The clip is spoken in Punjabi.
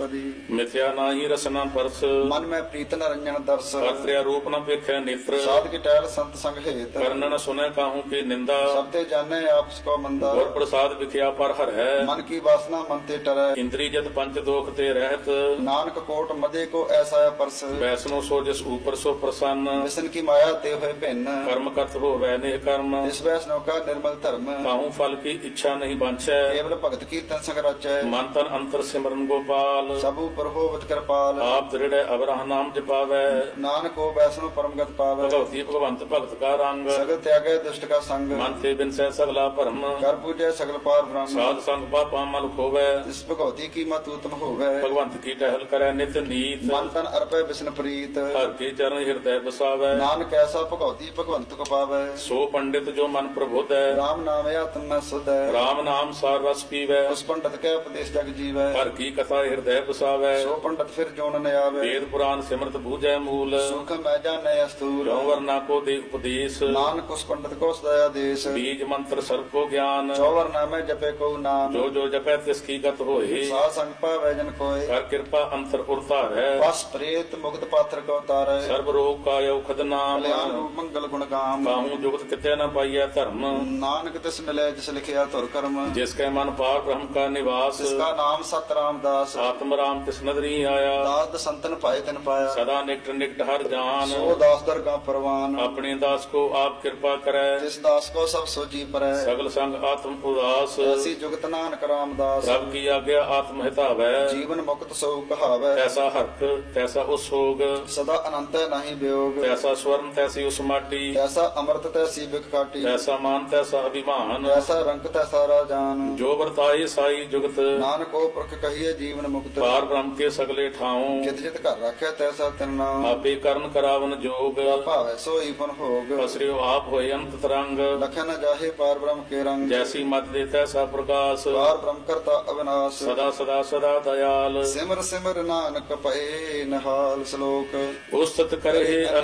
ਸਦੀ। ਮਿਥਿਆ ਨਾਹੀ ਰਸਨਾ ਪਰਸ, ਮਨ ਮੈਂ ਪ੍ਰੀਤ ਨ ਰੰਜਨ ਦਰਸ। ਕਰਤਿਆ ਰੂਪ ਨ ਵੇਖੈ ਨੇਤਰ, ਸਾਧ ਕੀ ਟਹਿਲ ਸੰਤ ਸੰਗ ਹੇਤ। ਕਰਨਨ ਸੁਨੈ ਕਾਹੂ ਕੀ ਨਿੰਦਾ, ਸਭ ਤੇ ਜਾਣੈ ਆਪਸ ਕੋ ਮੰਦਾ। ਗੁਰ ਪ੍ਰਸਾਦ ਵਿਖਿਆ ਪਰ ਹਰੈ, ਮਨ ਕੀ ਵਾਸਨਾ ਮਨ ਤੇ ਟਰੈ। ਇੰਦਰੀ ਜਤ ਪੰਚ ਦੋਖ ਤੇ ਰਹਿਤ, ਨਾਨਕ ਕੋਟ ਮਦੇ ਕੋ ਐਸਾ ਪਰਸ। ਵੈਸਨੋ ਸੋ ਜਿਸ ਊਪਰ ਸੋ ਪ੍ਰਸੰਨ, ਵਿਸ਼ਨ ਕੀ ਮਾਇਆ ਤੇ ਹੋਏ ਭਿੰਨ। ਕਰਮ ਕਰਤ ਹੋਵੈ ਨੇਹ ਕਰਮ, ਇਸ ਵੈਸਨੋ ਕਾ ਨਿਰਮਲ ਧਰਮ। ਕਾਹੂ ਫਲ ਕੀ ਇੱਛਾ ਨਹੀਂ ਬਾਂਛੈ, ਕੇਵਲ ਭਗਤ ਕੀਰਤਨ ਸੰਗ ਰਚੈ। ਮਨ ਤਨ ਅੰਤਰ ਸਿਮਰਨ ਗੋਪਾਲ, ਸਭ ਉਪਰ ਹੋਵਤ ਕਿਰਪਾਲ। ਆਪ ਦ੍ਰਿੜੈ ਅਵਰਹ ਨਾਮ ਜਪਾਵੈ, ਨਾਨਕ ਕੋ ਵੈਸਨੋ ਪਰਮਗਤ ਪਾਵੈ। ਭਗਵਤੀ ਭਗਵੰਤ ਭਗਤ ਕਾ ਰੰਗ, ਸਗਲ ਤਿਆਗੈ ਦੁਸ਼ਟ ਕਾ ਸੰਗ। ਮਨ ਤੇ ਬਿਨਸੈ ਸਗਲਾ ਭਰਮ, ਕਰ ਪੂਜੈ ਸਗਲ ਪਾਰ ਬ੍ਰਹਮ। ਸਾਧ ਸੰਗ ਪਾਪਾ ਮਲ ਖੋਵੈ, ਇਸ ਭਗਉਤੀ ਕੀ ਮਤ ਉਤਮ ਹੋਵੈ। ਭਗਵੰਤ ਕੀ ਟਹਿਲ ਕਰੈ ਨਿਤ ਨੀਤ, ਮਨ ਤਨ ਅਰਪੈ ਬਿਸ਼ਨ ਪ੍ਰੀਤ। ਹਰ ਕੇ ਚਰਨ ਹਿਰਦੈ ਬਸਾਵੈ, ਨਾਨਕ ਐਸਾ ਭਗਉਤੀ ਭਗਵੰਤ ਕੋ ਪਾਵੈ। ਸੋ ਪੰਡਿਤ ਜੋ ਮਨ ਪ੍ਰਬੁੱਧੈ, ਰਾਮ ਨਾਮ ਆਤਮ ਮੈਂ ਸੁਧੈ। ਰਾਮ ਨਾਮ ਸਾਰ ਰਸ ਪੀਵੈ, ਉਸ ਪੰਡਤ ਕੈ ਉਪਦੇਸ਼ ਜਗ ਜੀਵੈ। ਹਰ ਕੀ ਕਥਾ ਹਿਰਦੈ ਬਸਾਵੈ, ਸੋ ਪੰਡਤ ਫਿਰ ਜੋਨ ਨ ਆਵੈ। ਵੇਦ ਪੁਰਾਨ ਸਿਮਰਤ ਬੂਝੈ ਮੂਲ, ਸੁਖ ਮੈਂ ਜਾਣੈ ਅਸਤੂਰ। ਜੋ ਵਰਨਾ ਕੋ ਦੇ ਉਪਦੇਸ਼, ਨਾਨਕ ਉਸ ਪੰਡਤ ਕੋ ਸਦਾ ਆਦੇਸ਼। ਬੀਜ ਮੰਤਰ ਸਰਬ ਕੋ ਗਿਆਨ, ਚੌਵਰ ਨਾਮੈ ਜਪੇ ਕੋ ਨਾਮ। ਜੋ ਜੋ ਜਪੈ ਤਿਸ ਕੀ ਗਤ ਹੋਏ, ਸਾਧ ਸੰਗ ਪਾਵੈ ਜਨ ਕੋਇ। ਕਰ ਕਿਰਪਾ ਅੰਤਰ ਉਰਤਾਰੈ, ਬਸ ਪ੍ਰੇਤ ਮੁਕਤ ਪਾਤਰ ਕੋ ਤਾਰੈ। ਸਰਬ ਰੋਗ ਕਾਇ ਔਖਦ ਨਾਮ, ਕਲਿਆਣ ਰੂਪ ਮੰਗਲ ਗੁਣ ਗਾਮ। ਕਾਹੂ ਜੁਗਤ ਕਿਤੇ ਨ ਪਾਈਐ ਧਰਮ, ਨਾਨਕ ਤਿਸ ਮਿਲੈ ਜਿਸ ਲਿਖਿਆ ਧੁਰ ਕਰਮ। ਜਿਸ ਕੈ ਮਨ ਪਾਰ ਬ੍ਰਹਮ ਕਾ ਨਿਵਾਸ, ਜਿਸਕਾ ਨਾਮ ਸਤ ਰਾਮਦਾਸ। ਆਤਮ ਰਾਮ ਤਿਸ ਨਦਰੀ ਆਇਆ, ਦਾਸ ਸੰਤਨ ਭਾਏ ਤਿਨ ਪਾਇਆ। ਸਦਾ ਨਿਕਟ ਨਿਕਟ ਹਰ ਜਾਨ, ਸੋ ਦਾਸ ਦਰਗਾ ਪਰਵਾਨ। ਆਪਣੇ ਦਾਸ ਕੋ ਆਪ ਕਿਰਪਾ ਕਰੈ, ਜਿਸ ਦਾਸ ਕੋ ਸਭ ਸੋਜੀ ਪਰੈ। ਸਗਲ ਸੰਗ ਆਤਮ ਉਦਾਸ, ਐਸੀ ਜੁਗਤ ਨਾਨਕ ਰਾਮਦਾਸ। ਪ੍ਰਭ ਕੀ ਆਗਿਆ ਆਤਮ ਹਿਤਾਵੈ, ਜੀਵਨ ਮੁਕਤ ਸੋ ਕਹਾਵੈ। ਤੈਸਾ ਹਰਖ ਤੈਸਾ ਉਸ ਸੋਗ, ਸਦਾ ਅਨੰਤ ਨਹੀਂ ਵਿਯੋਗ। ਤੈਸਾ ਸਵਰਨ ਤੈਸੀ ਉਸ ਮਾਟੀ, ਐਸਾ ਅਮਰਤ ਤੈਸੀ ਬਿਕ ਕਾਟੀ। ਤੈਸਾ ਮਾਨ ਤੈਸਾ ਅਭਿਮਾਨ, ਐਸਾ ਰੰਗ ਤੈਸਾ ਰਾਜਾਨ। ਜੋ ਵਰਤਾਏ ਸਾਈ ਜੁਗਤ, ਨਾਨਕ ਕੋ ਪੁਰਖ ਕਹੀਏ ਜੀਵਨ ਮੁਕਤ। ਪਾਰ ਬ੍ਰਹਮ ਕੇ ਸਗਲੇ ਠਾਉ, ਜਿਤ ਜਿਤ ਘਰ ਰੱਖਿਆ ਤੈਸਾ ਤਿਨ ਨਾਮ। ਆਪੇ ਕਰਨ ਕਰਾਵਨ ਜੋਗ, ਭਾਵੈ ਸੋਈ ਫਨ ਭੋਗ। ਪਸਰਿਓ ਆਪ ਹੋਏ ਅੰਤ ਤਰੰਗ, ਲਖਿਆ ਨ ਜਾਹੇ ਪਾਰ ਬ੍ਰਹਮ ਕੇ ਰੰਗ। ਜੈਸੀ ਮਤ ਦੇ ਤੈਸਾ ਪ੍ਰਕਾਸ਼, ਪਾਰ ਬ੍ਰਹਮ ਕਰਤਾ ਅਵਿਨਾਸ਼। ਸਦਾ ਸਦਾ ਸਦਾ ਦਇਆਲ, ਸਿਮਰ ਸਿਮਰ ਨਾਨਕ ਪਏ ਨਿਹਾਲ। ਸ਼ਲੋਕ ਉਸਤਤ ਕਰੇ